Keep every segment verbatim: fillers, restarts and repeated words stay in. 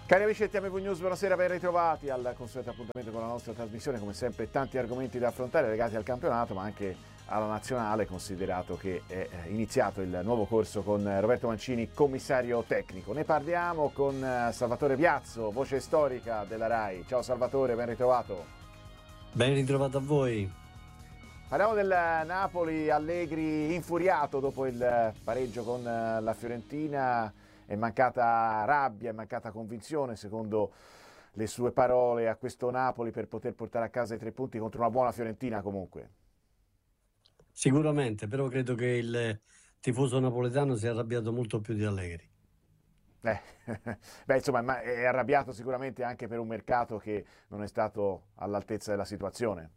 Cari amici del T M V News, buonasera, ben ritrovati al consueto appuntamento con la nostra trasmissione. Come sempre tanti argomenti da affrontare legati al campionato ma anche alla nazionale, considerato che è iniziato il nuovo corso con Roberto Mancini, commissario tecnico. Ne parliamo con Salvatore Piazzo, voce storica della RAI. Ciao Salvatore, ben ritrovato. Ben ritrovato a voi. Parliamo del Napoli, Allegri infuriato dopo il pareggio con la Fiorentina. È mancata rabbia, è mancata convinzione, secondo le sue parole, a questo Napoli per poter portare a casa i tre punti contro una buona Fiorentina comunque. Sicuramente, però credo che il tifoso napoletano sia arrabbiato molto più di Allegri. Eh, beh, insomma, è arrabbiato sicuramente anche per un mercato che non è stato all'altezza della situazione.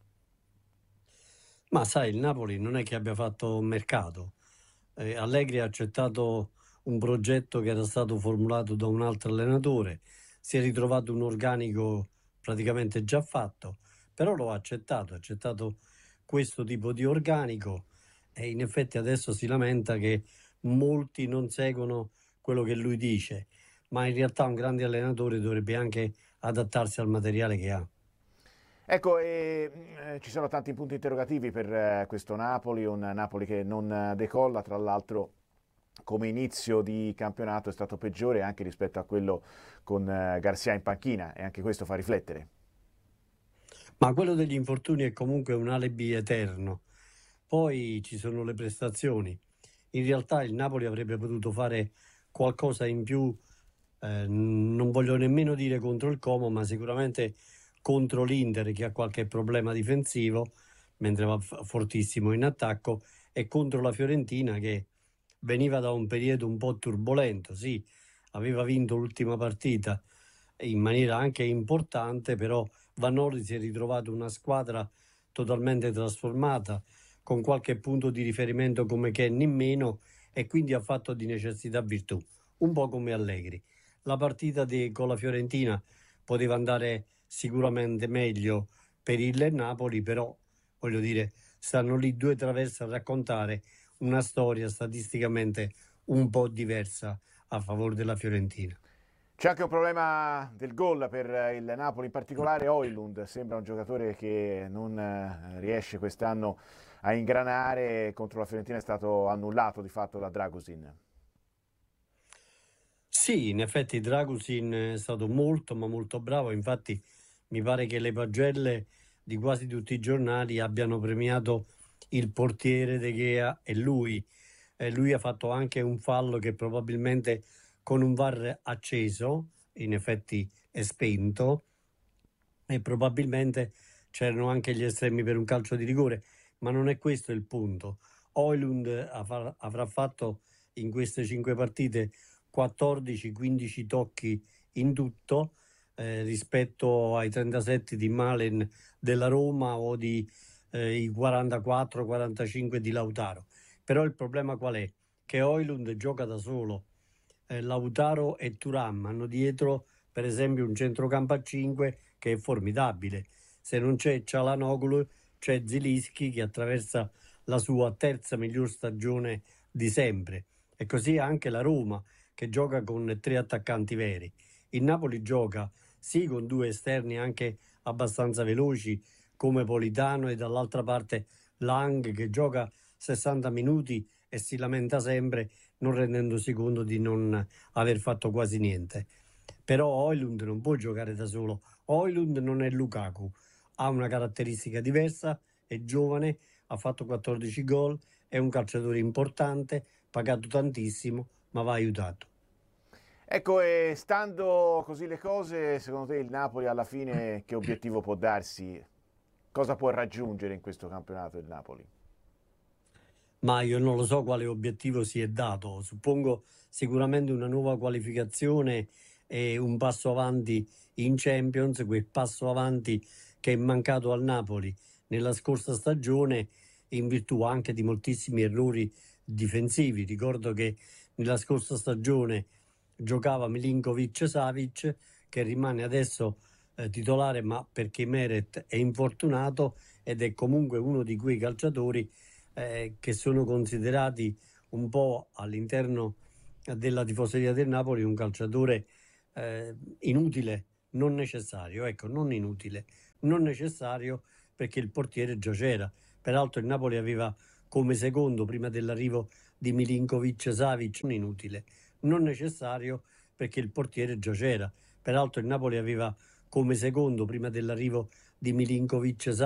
Ma sai, il Napoli non è che abbia fatto un mercato. Eh, Allegri ha accettato un progetto che era stato formulato da un altro allenatore, si è ritrovato un organico praticamente già fatto, però lo ha accettato, ha accettato questo tipo di organico e in effetti adesso si lamenta che molti non seguono quello che lui dice, ma in realtà un grande allenatore dovrebbe anche adattarsi al materiale che ha. Ecco, e, eh, ci sono tanti punti interrogativi per eh, questo Napoli, un Napoli che non decolla, tra l'altro come inizio di campionato è stato peggiore anche rispetto a quello con eh, Garcia in panchina, e anche questo fa riflettere. Ma quello degli infortuni è comunque un alibi eterno. Poi ci sono le prestazioni. In realtà il Napoli avrebbe potuto fare qualcosa in più, eh, non voglio nemmeno dire contro il Como, ma sicuramente contro l'Inter che ha qualche problema difensivo, mentre va f- fortissimo in attacco, e contro la Fiorentina che veniva da un periodo un po' turbolento. Sì, aveva vinto l'ultima partita in maniera anche importante, però Vanoli si è ritrovato una squadra totalmente trasformata, con qualche punto di riferimento come Kenny in meno, e quindi ha fatto di necessità virtù, un po' come Allegri. La partita di, con la Fiorentina poteva andare sicuramente meglio per il Napoli, però voglio dire, stanno lì due traverse a raccontare una storia statisticamente un po' diversa a favore della Fiorentina. C'è anche un problema del gol per il Napoli, in particolare Højlund sembra un giocatore che non eh, riesce quest'anno a ingranare, contro la Fiorentina è stato annullato di fatto da Dragusin. Sì, in effetti Dragusin è stato molto ma molto bravo, infatti mi pare che le pagelle di quasi tutti i giornali abbiano premiato il portiere De Gea e lui. E lui ha fatto anche un fallo che probabilmente con un V A R acceso, in effetti è spento, e probabilmente c'erano anche gli estremi per un calcio di rigore, ma non è questo il punto. Højlund avrà avrà fatto in queste cinque partite quattordici quindici tocchi in tutto, eh, rispetto ai trentasette di Malen della Roma o di eh, i quarantaquattro quarantacinque di Lautaro. Però il problema qual è? Che Højlund gioca da solo. Eh, Lautaro e Thuram hanno dietro per esempio un centrocampo a cinque che è formidabile. Se non c'è Çalhanoğlu, c'è Zilinski che attraversa la sua terza miglior stagione di sempre. E così anche la Roma, che gioca con tre attaccanti veri. Il Napoli gioca sì con due esterni anche abbastanza veloci come Politano, e dall'altra parte Lang che gioca sessanta minuti e si lamenta sempre, non rendendosi conto di non aver fatto quasi niente. Però Højlund non può giocare da solo. Højlund non è Lukaku, ha una caratteristica diversa, è giovane, ha fatto quattordici gol, è un calciatore importante, pagato tantissimo, ma va aiutato. Ecco, e stando così le cose, secondo te il Napoli alla fine che obiettivo può darsi? Cosa può raggiungere in questo campionato il Napoli? Ma io non lo so quale obiettivo si è dato. Suppongo sicuramente una nuova qualificazione e un passo avanti in Champions, quel passo avanti che è mancato al Napoli nella scorsa stagione in virtù anche di moltissimi errori difensivi. Ricordo che nella scorsa stagione giocava Milinkovic-Savic, che rimane adesso eh, titolare, ma perché Meret è infortunato, ed è comunque uno di quei calciatori eh, che sono considerati un po' all'interno della tifoseria del Napoli un calciatore eh, inutile, non necessario, ecco, non inutile, non necessario perché il portiere già c'era. Peraltro il Napoli aveva come secondo, prima dell'arrivo di Milinkovic-Savic, non inutile, non necessario perché il portiere già c'era. Peraltro il Napoli aveva come secondo, prima dell'arrivo di Milinkovic-Savic,